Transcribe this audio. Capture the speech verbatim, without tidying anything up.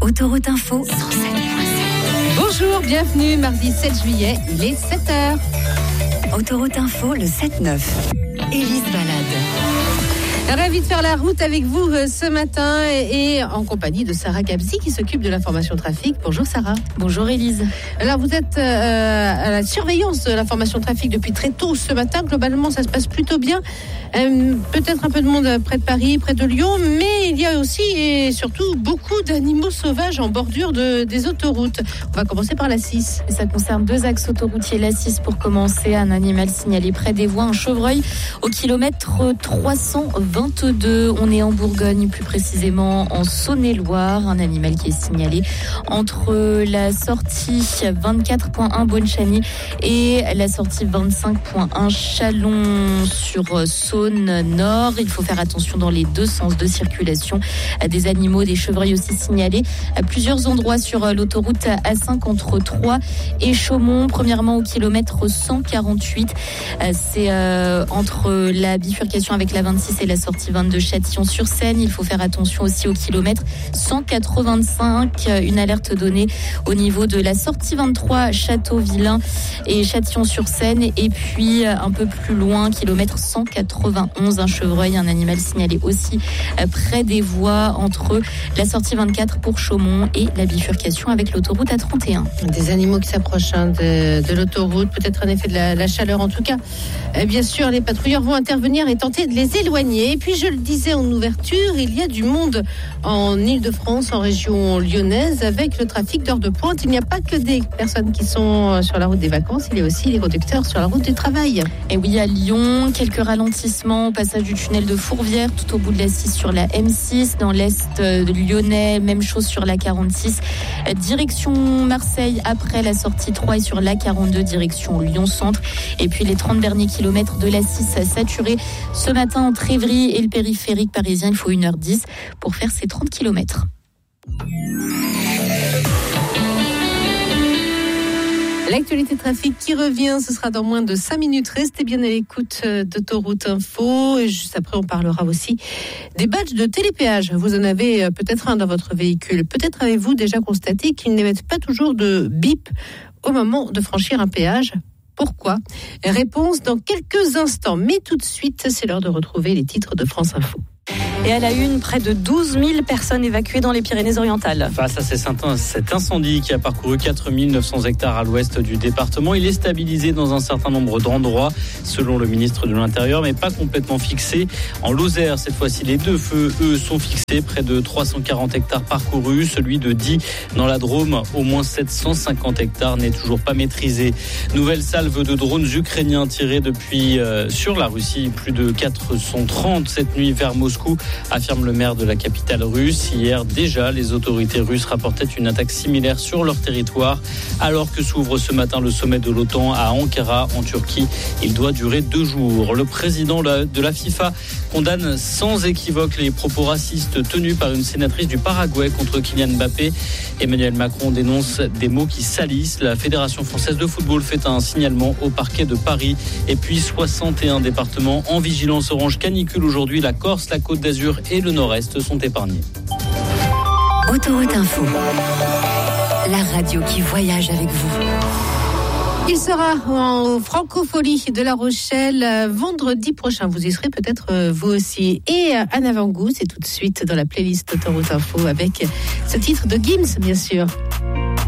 Autoroute Info cent sept virgule sept. Bonjour, bienvenue, mardi sept juillet, il est sept heures. Autoroute Info, le sept neuf. Élise Balade. Ravi de faire la route avec vous ce matin et en compagnie de Sarah Gabzi qui s'occupe de l'information trafic. Bonjour Sarah. Bonjour Élise. Alors vous êtes euh, à la surveillance de l'information trafic depuis très tôt ce matin. Globalement ça se passe plutôt bien. Euh, peut-être un peu de monde près de Paris, près de Lyon, mais il y a aussi et surtout beaucoup d'animaux sauvages en bordure de, des autoroutes. On va commencer par la six. Et ça concerne deux axes autoroutiers. La six pour commencer, un animal signalé près des voies, un chevreuil au kilomètre trois cent vingt-deux. On est en Bourgogne, plus précisément en Saône-et-Loire. Un animal qui est signalé entre la sortie vingt-quatre point un Bonne-Chany et la sortie vingt-cinq point un Chalon sur Saône Nord. Il faut faire attention dans les deux sens de circulation. Des animaux, des chevreuils aussi signalés à plusieurs endroits sur l'autoroute A cinq entre Troyes et Chaumont. Premièrement au kilomètre cent quarante-huit. C'est euh, entre la bifurcation avec la vingt-six et la sortie vingt-deux Châtillon-sur-Seine. Il faut faire attention aussi au kilomètre cent quatre-vingt-cinq. Une alerte donnée au niveau de la sortie vingt-trois Château-Vilain et Châtillon-sur-Seine. Et puis un peu plus loin, kilomètre cent quatre-vingt-onze, un chevreuil, un animal signalé aussi près des voies entre la sortie vingt-quatre pour Chaumont et la bifurcation avec l'autoroute A trente et un. Des animaux qui s'approchent hein, de, de l'autoroute, peut-être un effet de la, la chaleur en tout cas. Euh, bien sûr, les patrouilleurs vont intervenir et tenter de les éloigner. Et puis je le disais en ouverture, il y a du monde en Ile-de-France, en région lyonnaise, avec le trafic d'heures de pointe. Il n'y a pas que des personnes qui sont sur la route des vacances, il y a aussi les conducteurs sur la route du travail. Et oui, à Lyon, quelques ralentissements au passage du tunnel de Fourvière, tout au bout de la six sur la M six, dans l'est de Lyonnais, même chose sur la quarante-six, direction Marseille après la sortie trois et sur la quarante-deux, direction Lyon-Centre. Et puis les trente derniers kilomètres de la six saturés ce matin entre Évry et le périphérique parisien. Il faut une heure dix pour faire ces trente kilomètres. L'actualité trafic qui revient, ce sera dans moins de cinq minutes. Restez bien à l'écoute d'Autoroute Info. Et juste après, on parlera aussi des badges de télépéage. Vous en avez peut-être un dans votre véhicule. Peut-être avez-vous déjà constaté qu'ils n'émettent pas toujours de bip au moment de franchir un péage. Pourquoi ? Réponse dans quelques instants. Mais tout de suite, c'est l'heure de retrouver les titres de France Info. Et à la une, près de douze mille personnes évacuées dans les Pyrénées-Orientales. Face à cet incendie qui a parcouru quatre mille neuf cents hectares à l'ouest du département, il est stabilisé dans un certain nombre d'endroits, selon le ministre de l'Intérieur, mais pas complètement fixé. En Lozère, cette fois-ci, les deux feux, eux, sont fixés. Près de trois cent quarante hectares parcourus. Celui de Die, dans la Drôme, au moins sept cent cinquante hectares, n'est toujours pas maîtrisé. Nouvelle salve de drones ukrainiens tirés depuis euh, sur la Russie. Plus de quatre cent trente cette nuit vers Moscou, affirme le maire de la capitale russe. Hier déjà, les autorités russes rapportaient une attaque similaire sur leur territoire, alors que s'ouvre ce matin le sommet de l'OTAN à Ankara, en Turquie. Il doit durer deux jours. Le président de la FIFA condamne sans équivoque les propos racistes tenus par une sénatrice du Paraguay contre Kylian Mbappé. Emmanuel Macron dénonce des mots qui salissent. La Fédération française de football fait un signalement au parquet de Paris. Et puis soixante et un départements en vigilance orange canicule aujourd'hui. La Corse, la Côte d'Azur et le Nord-Est sont épargnés. Autoroute Info, la radio qui voyage avec vous. Il sera en Francophonie de La Rochelle vendredi prochain. Vous y serez peut-être vous aussi. Et un avant-goût, c'est tout de suite dans la playlist Autoroute Info avec ce titre de Gims, bien sûr.